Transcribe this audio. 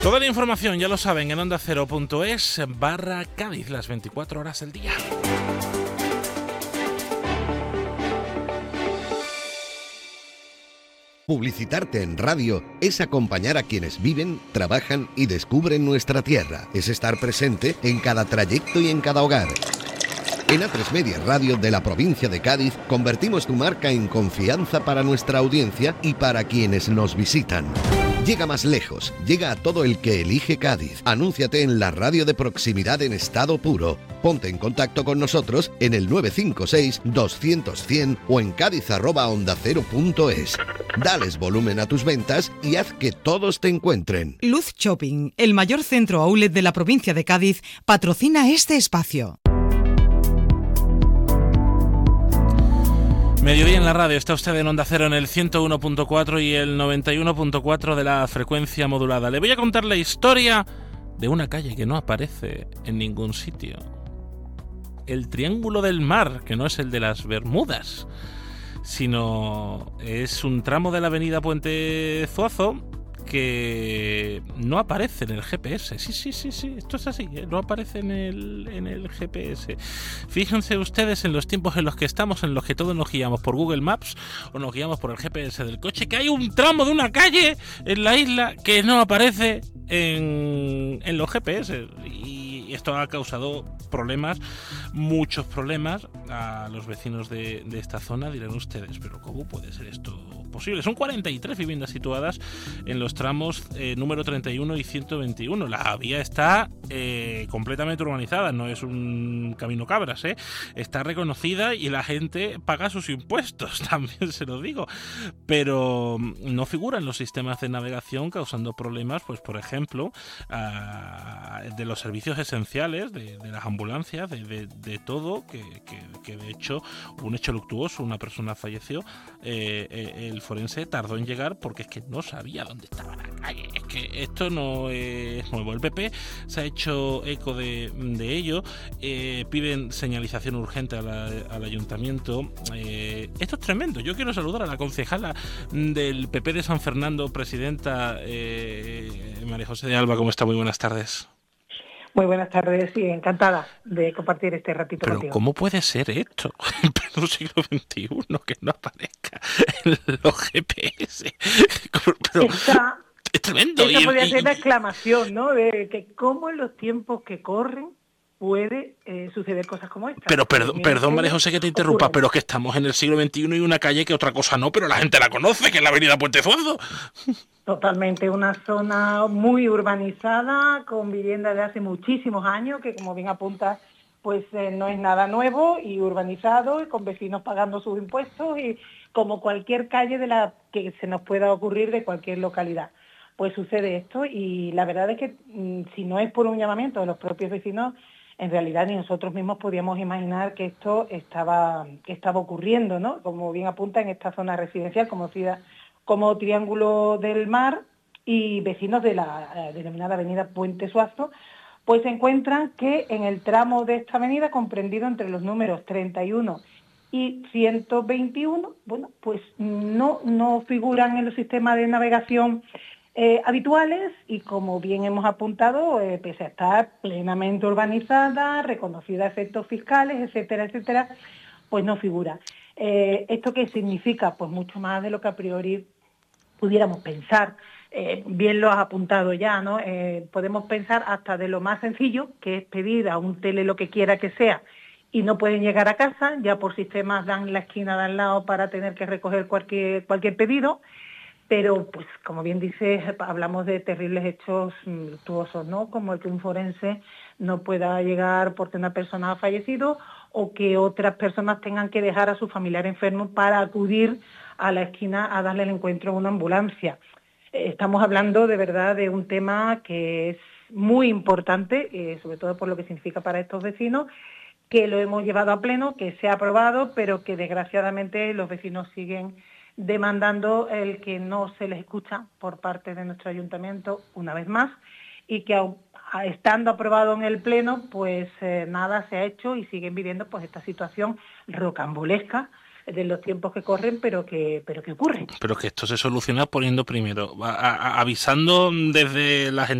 Toda la información, ya lo saben, en ondacero.es/Cádiz, las 24 horas del día. Publicitarte en radio es acompañar a quienes viven, trabajan y descubren nuestra tierra. Es estar presente en cada trayecto y en cada hogar. En A3 Media Radio de la provincia de Cádiz convertimos tu marca en confianza para nuestra audiencia y para quienes nos visitan. Llega más lejos, llega a todo el que elige Cádiz. Anúnciate en la radio de proximidad en estado puro. Ponte en contacto con nosotros en el 956-200-100 o en cádiz@ondacero.es. Dales volumen a tus ventas y haz que todos te encuentren. Luz Shopping, el mayor centro outlet de la provincia de Cádiz, patrocina este espacio. Mediodía en la radio, está usted en Onda Cero en el 101.4 y el 91.4 de la frecuencia modulada. Le voy a contar la historia de una calle que no aparece en ningún sitio. El Triángulo del Mar, que no es el de las Bermudas, sino es un tramo de la avenida Puente Zuazo que no aparece en el GPS. Sí, esto es así, no aparece en el GPS. Fíjense ustedes en los tiempos en los que estamos, en los que todos nos guiamos por Google Maps o nos guiamos por el GPS del coche, que hay un tramo de una calle en la isla que no aparece en los GPS. Y esto ha causado problemas, muchos problemas a los vecinos de esta zona. Dirán ustedes, pero ¿cómo puede ser esto posible? Son 43 viviendas situadas en los tramos número 31 y 121. La vía está completamente urbanizada, no es un camino cabras, está reconocida y la gente paga sus impuestos, también se lo digo, pero no figura en los sistemas de navegación, causando problemas, pues por ejemplo, de los servicios esenciales, de las ambulancias, de todo, que de hecho hubo un hecho luctuoso, una persona falleció, el forense tardó en llegar porque es que no sabía dónde estaba la calle. Es que esto no es nuevo. El PP se ha hecho eco de ello, piden señalización urgente al ayuntamiento. Esto es tremendo. Yo quiero saludar a la concejala del PP de San Fernando, presidenta María José de Alba. ¿Cómo está? Muy buenas tardes. Muy buenas tardes y encantada de compartir este ratito Pero contigo. ¿cómo puede ser esto en pleno siglo XXI que no aparezca en los GPS? Pero es tremendo. Esa podría ser la exclamación, ¿no? De que cómo en los tiempos que corren puede suceder cosas como esta. Pero perdón, María José, que te interrumpa, ocurre. pero que estamos en el siglo XXI y una calle que otra cosa no, pero la gente la conoce, que es la avenida Puente Zuazo. Totalmente, una zona muy urbanizada, con viviendas de hace muchísimos años, que como bien apunta, pues no es nada nuevo y urbanizado, y con vecinos pagando sus impuestos, y como cualquier calle de la que se nos pueda ocurrir de cualquier localidad. Pues sucede esto, y la verdad es que si no es por un llamamiento de los propios vecinos, en realidad ni nosotros mismos podíamos imaginar que esto estaba ocurriendo, ¿no? Como bien apunta, en esta zona residencial, conocida como Triángulo del Mar, y vecinos de la denominada avenida Puente Zuazo, pues se encuentran que en el tramo de esta avenida, comprendido entre los números 31 y 121, bueno, pues no figuran en los sistemas de navegación habituales, y como bien hemos apuntado, pese a estar plenamente urbanizada, reconocida a efectos fiscales, etcétera, etcétera, pues no figura. ¿Esto qué significa? Pues mucho más de lo que a priori pudiéramos pensar. Bien lo has apuntado ya, ¿no? Podemos pensar hasta de lo más sencillo, que es pedir a un tele lo que quiera que sea, y no pueden llegar a casa, ya por sistemas dan la esquina de al lado para tener que recoger cualquier pedido. Pero, pues, como bien dices, hablamos de terribles hechos luctuosos, ¿no? Como el que un forense no pueda llegar porque una persona ha fallecido, o que otras personas tengan que dejar a su familiar enfermo para acudir a la esquina a darle el encuentro a una ambulancia. Estamos hablando de verdad de un tema que es muy importante, sobre todo por lo que significa para estos vecinos, que lo hemos llevado a pleno, que se ha aprobado, pero que desgraciadamente los vecinos siguen demandando el que no se les escucha por parte de nuestro ayuntamiento una vez más, y que estando aprobado en el pleno, pues nada se ha hecho, y siguen viviendo pues esta situación rocambolesca de los tiempos que corren, pero que ocurre. Pero que esto se soluciona poniendo primero, avisando desde las